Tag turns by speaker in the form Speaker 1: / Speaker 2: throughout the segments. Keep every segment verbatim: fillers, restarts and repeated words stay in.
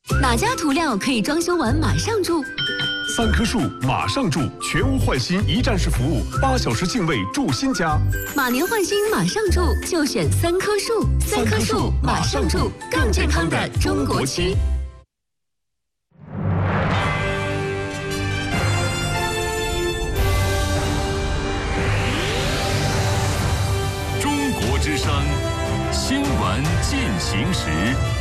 Speaker 1: 哪家涂料可以装修完马上住？
Speaker 2: 三棵树马上住，全屋换新一站式服务，八小时净位住新家。
Speaker 1: 马年换新马上住，就选三棵树。三棵树马上住，更健康的中国漆。
Speaker 3: 中国之声新闻进行时。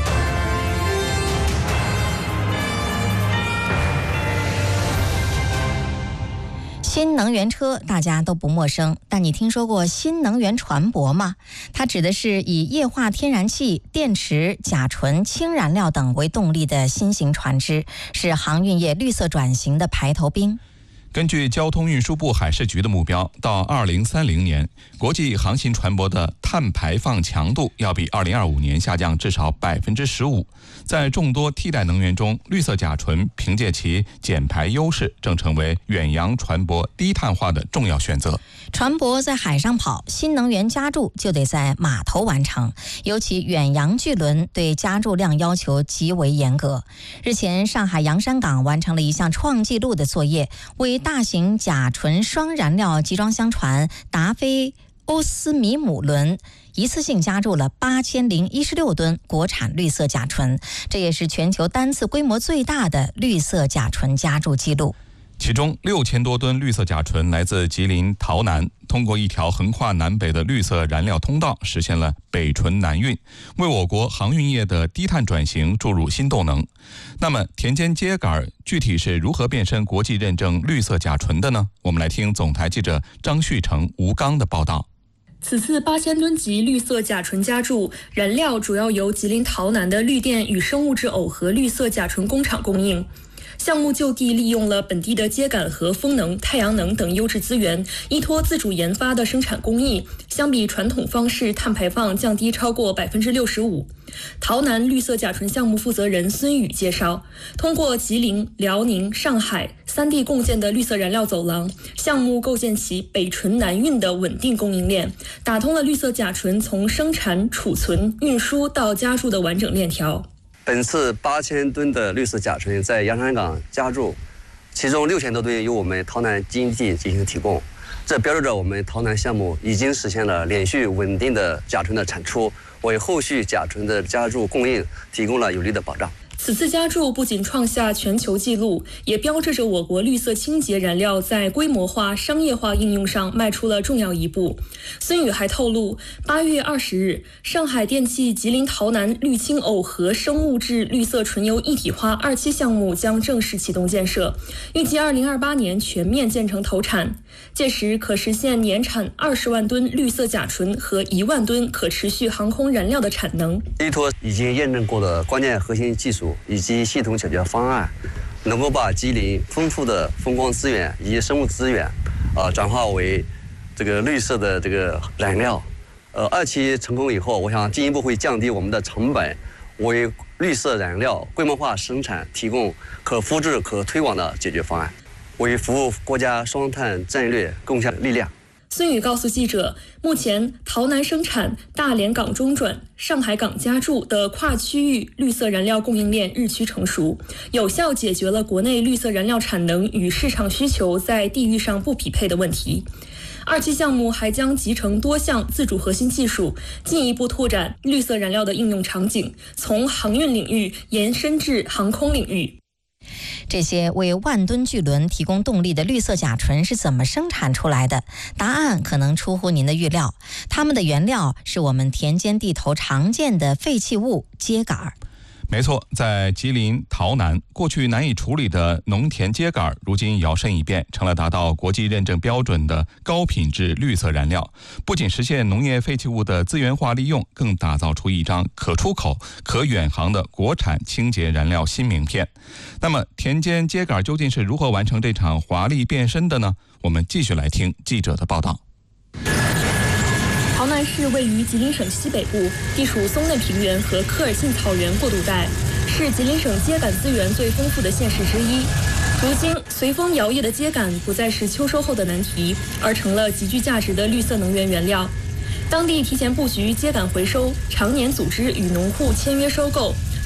Speaker 4: 新能源车大家都不陌生，但你听说过新能源船舶吗？它指的是以液化天然气、电池、甲醇、氢燃料等为动力的新型船只，是航运业绿色转型的排头兵。
Speaker 5: 根据交通运输部海事局的目标，到二零三零年，国际航行船舶的碳排放强度要比二零二五年下降至少百分之十五。在众多替代能源中，绿色甲醇凭借其减排优势，正成为远洋船舶低碳化的重要选择。
Speaker 4: 船舶在海上跑，新能源加注就得在码头完成，尤其远洋巨轮对加注量要求极为严格。日前，上海洋山港完成了一项创纪录的作业，为大型甲醇双燃料集装箱船达菲欧斯米姆轮一次性加注了八千零一十六吨国产绿色甲醇，这也是全球单次规模最大的绿色甲醇加注记录。
Speaker 5: 其中六千多吨绿色甲醇来自吉林洮南，通过一条横跨南北的绿色燃料通道，实现了北醇南运，为我国航运业的低碳转型注入新动能。那么田间秸秆具体是如何变身国际认证绿色甲醇的呢？我们来听总台记者张旭成、吴刚的报道。
Speaker 6: 此次八千吨级绿色甲醇加注燃料主要由吉林洮南的绿电与生物质耦合绿色甲醇工厂供应。项目就地利用了本地的秸秆和风能、太阳能等优质资源，依托自主研发的生产工艺，相比传统方式，碳排放降低超过百分之六十五。洮南绿色甲醇项目负责人孙宇介绍，通过吉林、辽宁、上海三地共建的绿色燃料走廊，项目构建起北醇南运的稳定供应链，打通了绿色甲醇从生产、储存、运输到加注的完整链条。
Speaker 7: 本次八千吨的绿色甲醇在洋山港加注，其中六千多吨由我们洮南基因地进行提供，这标志着我们洮南项目已经实现了连续稳定的甲醇的产出，为后续甲醇的加注供应提供了有力的保障。
Speaker 6: 此次加注不仅创下全球纪录，也标志着我国绿色清洁燃料在规模化、商业化应用上迈出了重要一步。孙宇还透露，八月二十日，上海电气吉林洮南绿氢耦合生物质绿色纯油一体化二期项目将正式启动建设，预计二零二八年全面建成投产。届时可实现年产二十万吨绿色甲醇和一万吨可持续航空燃料的产能。
Speaker 7: 依托已经验证过的关键核心技术以及系统解决方案，能够把吉林丰富的风光资源以及生物资源，呃，转化为这个绿色的这个燃料。呃，二期成功以后，我想进一步会降低我们的成本，为绿色燃料规模化生产提供可复制、可推广的解决方案，为服务国家双碳战略贡献力量。
Speaker 6: 孙宇告诉记者，目前洮南生产、大连港中转、上海港加注的跨区域绿色燃料供应链日趋成熟，有效解决了国内绿色燃料产能与市场需求在地域上不匹配的问题。二期项目还将集成多项自主核心技术，进一步拓展绿色燃料的应用场景，从航运领域延伸至航空领域。
Speaker 4: 这些为万吨巨轮提供动力的绿色甲醇是怎么生产出来的？答案可能出乎您的预料，它们的原料是我们田间地头常见的废弃物秸秆。
Speaker 5: 没错，在吉林洮南，过去难以处理的农田秸秆如今摇身一变，成了达到国际认证标准的高品质绿色燃料。不仅实现农业废弃物的资源化利用，更打造出一张可出口、可远航的国产清洁燃料新名片。那么，田间秸秆究竟是如何完成这场华丽变身的呢？我们继续来听记者的报道。
Speaker 6: 洮南市位于吉林省西北部，地处松嫩平原和科尔沁草原过渡带，是吉林省秸秆资源最丰富的县市之一。如今，随风摇曳的秸秆不再是秋收后的难题，而成了极具价值的绿色能源原料。当地提前布局秸秆回收，常年组织与农户签约收购，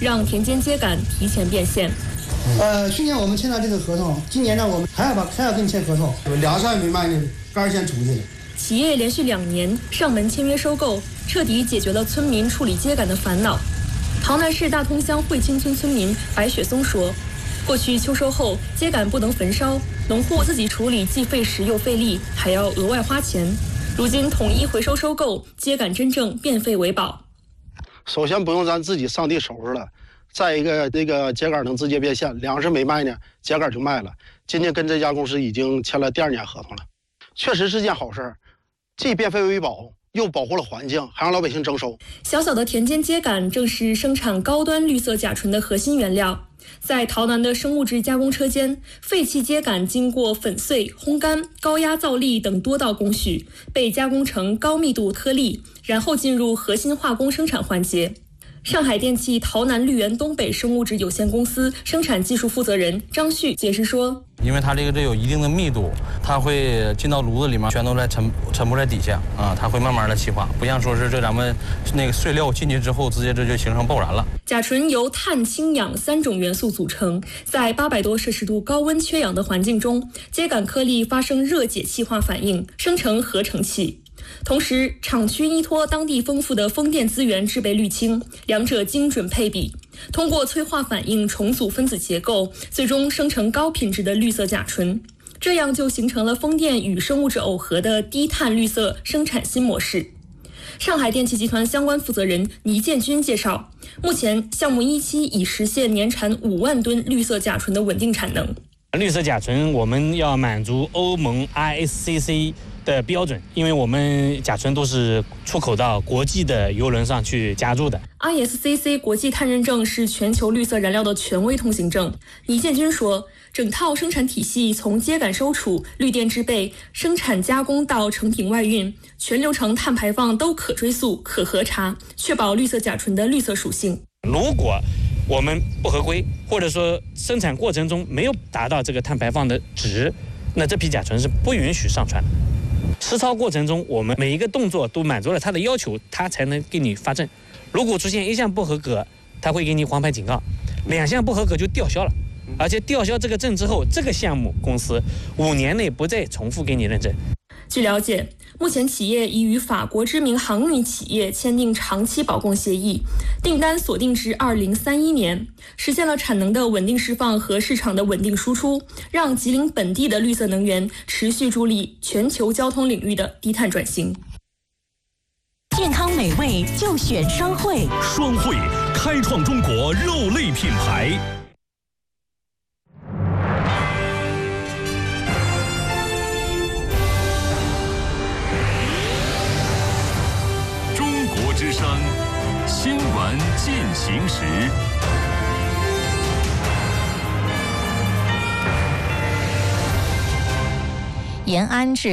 Speaker 6: 让田间秸秆提前变现。
Speaker 8: 呃，去年我们签了这个合同，今年呢我们还要把还要跟签合同，两扇没卖呢，杆先出去了。
Speaker 6: 企业连续两年上门签约收购，彻底解决了村民处理秸秆的烦恼。桃南市大通乡惠清村村民白雪松说，过去秋收后秸秆不能焚烧，农户自己处理既费时又费力，还要额外花钱。如今统一回收收购，秸秆真正变废为宝。
Speaker 9: 首先不用咱自己上地收拾了，再一个这个秸秆能直接变现，粮食没卖呢，秸秆就卖了。今天跟这家公司已经签了第二年合同了，确实是件好事儿，既变废为宝，又保护了环境，还让老百姓征收。
Speaker 6: 小小的田间秸秆正是生产高端绿色甲醇的核心原料。在桃南的生物质加工车间，废弃秸秆经过粉碎、烘干、高压造粒等多道工序，被加工成高密度颗粒，然后进入核心化工生产环节。上海电气桃南绿源东北生物质有限公司生产技术负责人张旭解释说，
Speaker 10: 因为它这个这有一定的密度，它会进到炉子里面，全都在沉沉不在底下啊，它会慢慢的气化，不像说是这咱们那个碎料进去之后，直接这就形成爆燃了。
Speaker 6: 甲醇由碳、氢、氧三种元素组成，在八百多摄氏度高温缺氧的环境中，秸秆颗粒发生热解气化反应，生成合成气。同时，厂区依托当地丰富的风电资源制备氯氢，两者精准配比，通过催化反应重组分子结构，最终生成高品质的绿色甲醇。这样就形成了风电与生物质耦合的低碳绿色生产新模式。上海电气集团相关负责人倪建军介绍，目前项目一期已实现年产五万吨绿色甲醇的稳定产能。
Speaker 11: 绿色甲醇我们要满足欧盟 I S C C 的标准，因为我们甲醇都是出口到国际的油轮上去加注的。
Speaker 6: I S C C 国际碳认证是全球绿色燃料的权威通行证。倪建军说，整套生产体系从秸秆收储、绿电制备、生产加工到成品外运，全流程碳排放都可追溯、可核查，确保绿色甲醇的绿色属性。
Speaker 11: 如果我们不合规，或者说生产过程中没有达到这个碳排放的值，那这批甲醇是不允许上传的。实操过程中，我们每一个动作都满足了它的要求，它才能给你发证。如果出现一项不合格，它会给你黄牌警告；两项不合格就吊销了。而且吊销这个证之后，这个项目公司五年内不再重复给你认证。
Speaker 6: 据了解，目前企业已与法国知名航运企业签订长期保供协议，订单锁定至二零三一年，实现了产能的稳定释放和市场的稳定输出，让吉林本地的绿色能源持续助力全球交通领域的低碳转型。
Speaker 1: 健康美味就选双汇，
Speaker 2: 双汇开创中国肉类品牌。
Speaker 3: 之声新闻进行时，
Speaker 4: 延安至